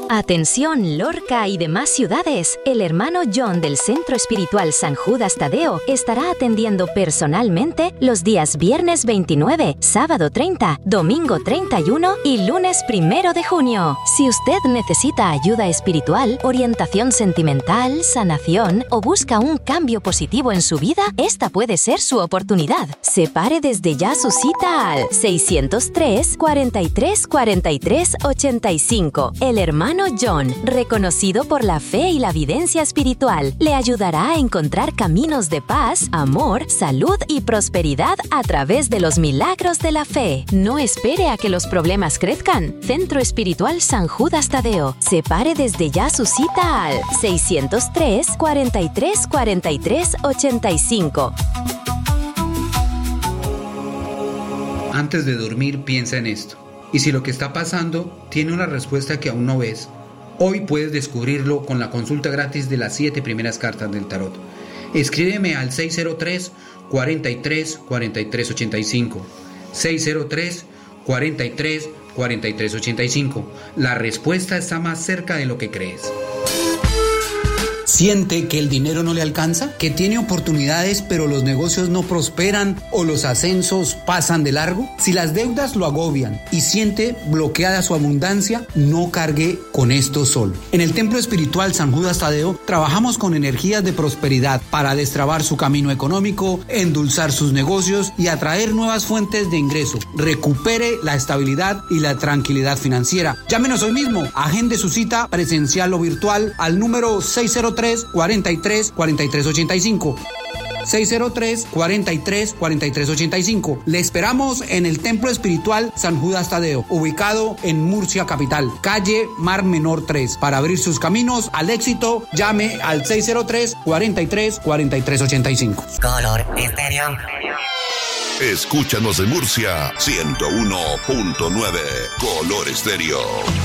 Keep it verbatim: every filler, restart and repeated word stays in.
Atención Lorca y demás ciudades, el hermano John del Centro Espiritual San Judas Tadeo estará atendiendo personalmente los días viernes veintinueve, sábado treinta, domingo treinta y uno y lunes primero de junio. Si usted necesita ayuda espiritual, orientación sentimental, sanación o busca un cambio positivo en su vida, esta puede ser su oportunidad. Separe desde ya su cita al seiscientos tres, cuarenta y tres, cuarenta y tres, ochenta y cinco. El hermano John, reconocido por la fe y la evidencia espiritual, le ayudará a encontrar caminos de paz, amor, salud y prosperidad a través de los milagros de la fe. No espere a que los problemas crezcan. Centro Espiritual San Judas Tadeo. Separe desde ya su cita al seiscientos tres, cuarenta y tres, cuarenta y tres, ochenta y cinco. Antes de dormir, piensa en esto. Y si lo que está pasando tiene una respuesta que aún no ves, hoy puedes descubrirlo con la consulta gratis de las siete primeras cartas del tarot. Escríbeme al seis cero tres, cuarenta y tres, cuarenta y tres, ochenta y cinco. seis cero tres, cuarenta y tres, cuarenta y tres, ochenta y cinco. La respuesta está más cerca de lo que crees. ¿Siente que el dinero no le alcanza? ¿Que tiene oportunidades pero los negocios no prosperan o los ascensos pasan de largo? Si las deudas lo agobian y siente bloqueada su abundancia, no cargue con esto solo. En el Templo Espiritual San Judas Tadeo trabajamos con energías de prosperidad para destrabar su camino económico, endulzar sus negocios y atraer nuevas fuentes de ingreso. Recupere la estabilidad y la tranquilidad financiera. Llámenos hoy mismo, agende su cita presencial o virtual al número seis cero tres, cuarenta y tres, cuarenta y tres, ochenta y cinco. seis cero tres, cuarenta y tres, cuarenta y tres, ochenta y cinco. Le esperamos en el Templo Espiritual San Judas Tadeo, ubicado en Murcia capital, calle Mar Menor tres. Para abrir sus caminos al éxito, llame al seis cero tres, cuarenta y tres, cuarenta y tres, ochenta y cinco. Color Estéreo. Escúchanos en Murcia ciento uno punto nueve. Color Estéreo.